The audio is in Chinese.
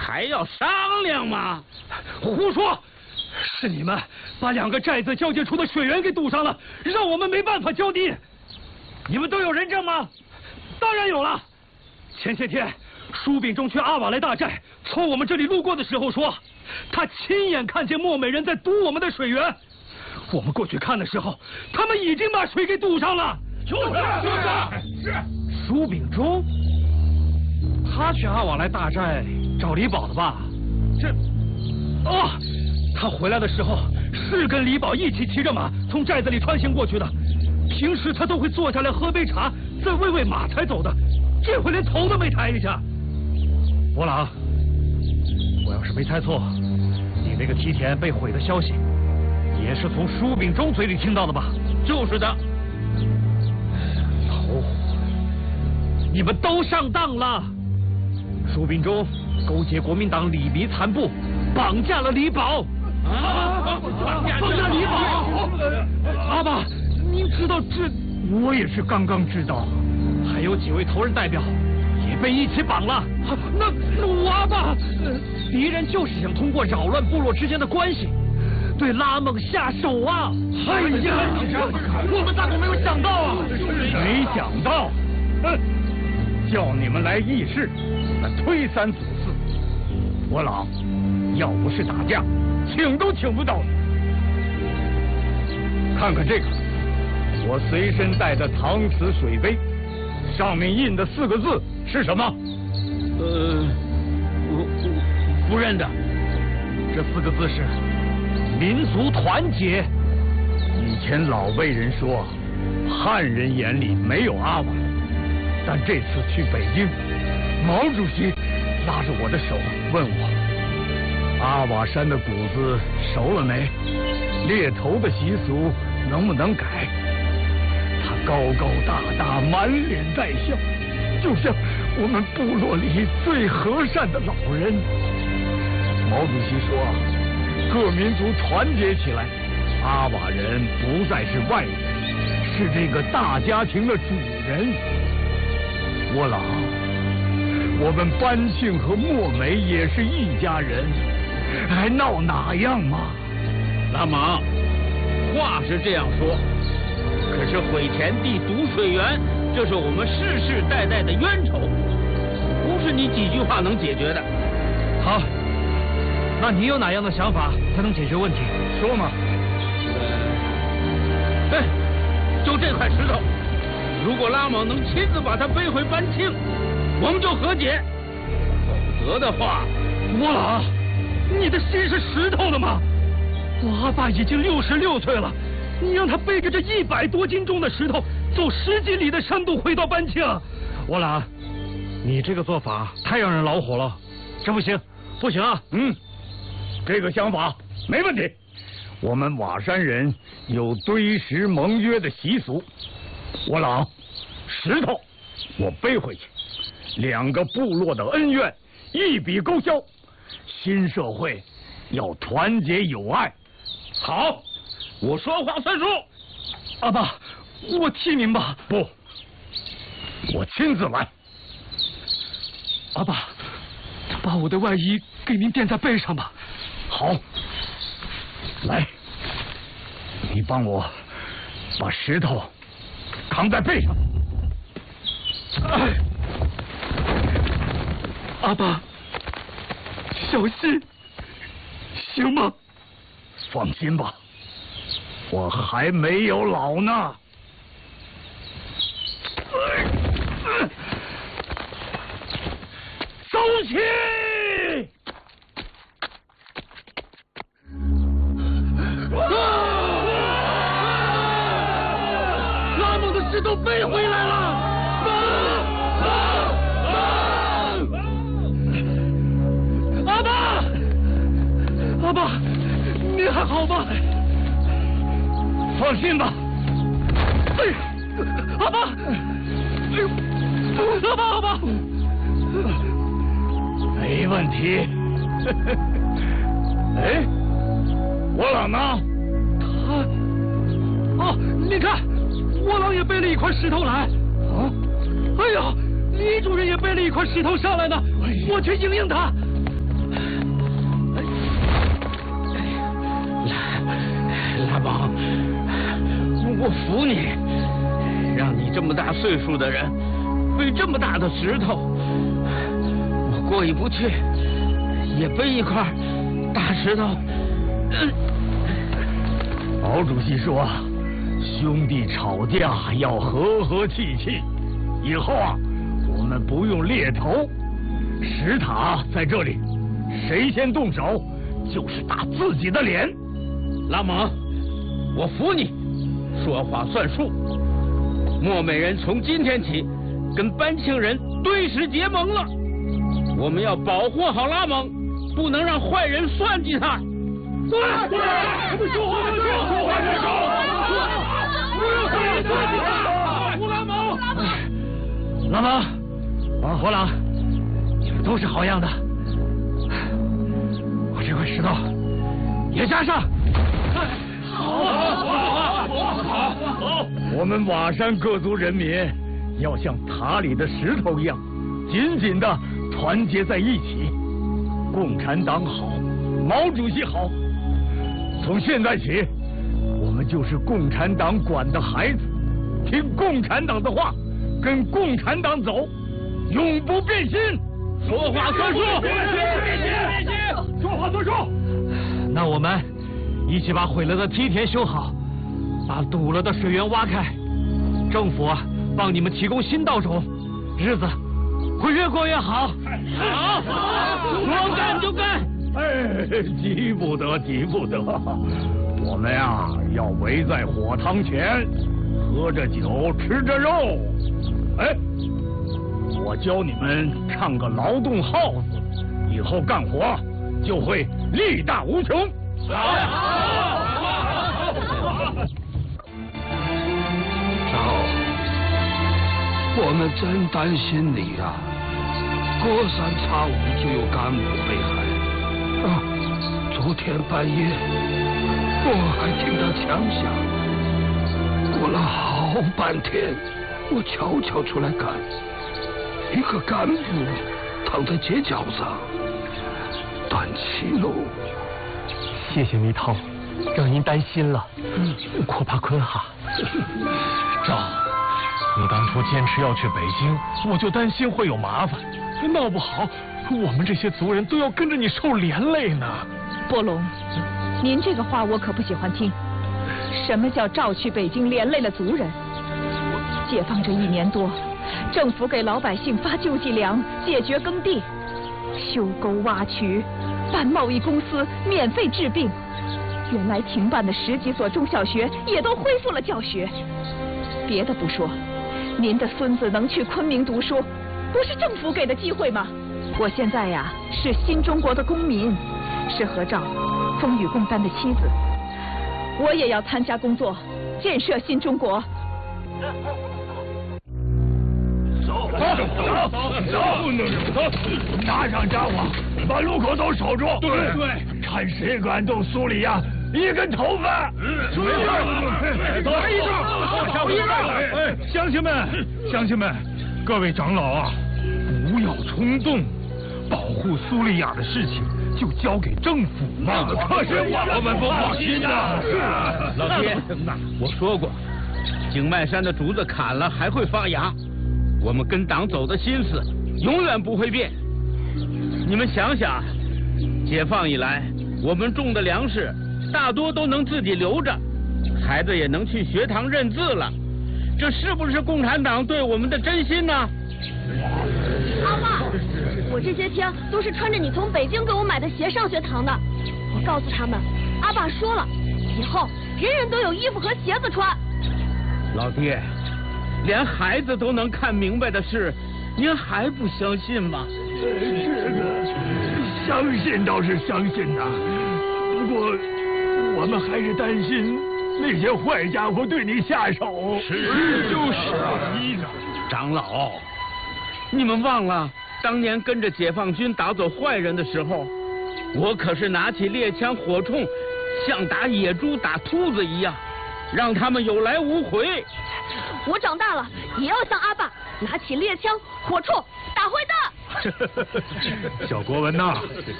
还要商量吗？ 胡说！是你们把2个寨子交界处的水源给堵上了，让我们没办法交地。你们都有人证吗？当然有了。前些天，舒秉忠去阿瓦莱大寨，从我们这里路过的时候说，他亲眼看见漠美人在堵我们的水源。我们过去看的时候，他们已经把水给堵上了。是。舒秉忠，他去阿瓦莱大寨找李宝的吧？他回来的时候是跟李宝一起骑着马从寨子里穿行过去的。平时他都会坐下来喝杯茶，再喂喂马才走的。这回连头都没抬一下。伯朗，我要是没猜错，你那个梯田被毁的消息，也是从舒秉忠嘴里听到的吧？ 就是的。 老虎，你们都上当了！舒秉忠勾结国民党李弥残部，绑架了李宝。绑架李宝！阿爸，您知道这？我也是刚刚知道。还有几位头人代表也被一起绑了。那我阿爸，敌人就是想通过扰乱部落之间的关系，对拉蒙下手啊！哎呀，我们咋都没有想到啊！ 没想到，叫你们来议事，那推三阻四。我老，要不是打架，请都请不到你。看看这个，我随身带的搪瓷水杯，上面印的4个字是什么？ 我不认得。 这4个字是民族团结。 以前老辈人说，汉人眼里没有阿瓦，但这次去北京，毛主席拉着我的手问我，阿瓦山的谷子熟了没？猎头的习俗能不能改？他高高大大，满脸带笑，就像我们部落里最和善的老人。毛主席说，各民族团结起来，阿瓦人不再是外人，是这个大家庭的主人。我老，我们班庆和墨梅也是一家人，还闹哪样嘛？ 拉莽，话是这样说，可是毁田地、堵水源，这是我们世世代代的冤仇，不是你几句话能解决的。 好，那你有哪样的想法才能解决问题？说嘛。 就这块石头，如果拉莽能亲自把它背回班庆，我们就和解；否则的话， 我老，你的心是石头的吗？我阿爸已经66岁了，你让他背着这100多斤重的石头，走10几里的山路回到班庆，我老，你这个做法太让人恼火了，这不行，不行啊！ 这个想法没问题。我们瓦山人有堆石盟约的习俗，我老，石头我背回去，2个部落的恩怨一笔勾销。新社会要团结友爱。 好，我说话算数。 阿爸，我替您吧。 不，我亲自来。 阿爸，把我的外衣给您垫在背上吧。 好，来，你帮我把石头扛在背上。 阿爸，小心，行吗？ 放心吧，我还没有老呢。走起！ 拉蒙的石头背回来了！阿爸，阿爸，你还好吗？ 放心吧。 阿爸，阿爸， 没问题。哎，我老呢？ 你看，我老也背了一块石头来。哎呀，李主任也背了一块石头上来呢，我去迎迎他。 我服你，让你这么大岁数的人背这么大的石头，我过意不去，也背一块大石头。 毛主席说，兄弟吵架要和和气气。以后啊，我们不用猎头，石塔在这里，谁先动手就是打自己的脸。 拉蒙，我服你，说话算数。莫美人从今天起跟班庆人对时结盟了，我们要保护好拉蒙，不能让坏人算计他。对，我们说话算数，说话算数，不要坏人算计他，保护拉蒙。 拉蒙，火朗，你们都是好样的。我这块石头也加上。 好，我们瓦山各族人民要像塔里的石头一样，紧紧的团结在一起。共产党好，毛主席好。从现在起，我们就是共产党管的孩子，听共产党的话，跟共产党走，永不变心。 说话算数， 说话算数。 那我们一起把毁了的梯田修好，把堵了的水源挖开，政府帮你们提供新稻种，日子会越过越好。 好，说干就干。 哎，急不得，急不得。我们呀，要围在火塘前，喝着酒，吃着肉。哎，我教你们唱个劳动号子，以后干活就会力大无穷。 赵，我们真担心你呀，隔三差五就有干部被害。昨天半夜我还听到枪响，过了好半天，我悄悄出来看，一个干部躺在街角上，断气喽。 谢谢密涛，让您担心了。阔巴坤哈， 赵，你当初坚持要去北京，我就担心会有麻烦，闹不好我们这些族人都要跟着你受连累呢。 波龙，您这个话我可不喜欢听。什么叫赵去北京连累了族人？解放这1年多，政府给老百姓发救济粮，解决耕地，修沟挖渠，办贸易公司，免费治病。原来停办的10几所中小学也都恢复了教学。别的不说，您的孙子能去昆明读书，不是政府给的机会吗？我现在呀，是新中国的公民，是何兆风雨共担的妻子，我也要参加工作，建设新中国。 走，拿上家伙，把路口都守住。对，看谁敢动苏里亚一根头发。走一个。乡亲们，各位长老啊，不要冲动，保护苏利亚的事情就交给政府嘛。可是我们不放心的。 是老爹，我说过，景迈山的竹子砍了还会发芽，我们跟党走的心思永远不会变。你们想想，解放以来，我们种的粮食大多都能自己留着，孩子也能去学堂认字了，这是不是共产党对我们的真心呢？ 阿爸，我这些天都是穿着你从北京给我买的鞋上学堂的。我告诉他们，阿爸说了，以后人人都有衣服和鞋子穿。 老爹，连孩子都能看明白的事，您还不相信吗？ 这个相信倒是相信呐，不过我们还是担心那些坏家伙对你下手。就是啊， 长老，你们忘了当年跟着解放军打走坏人的时候，我可是拿起猎枪火铳，像打野猪打兔子一样，让他们有来无回。 我长大了也要像阿爸，拿起猎枪火铳打坏蛋。 小国文呐，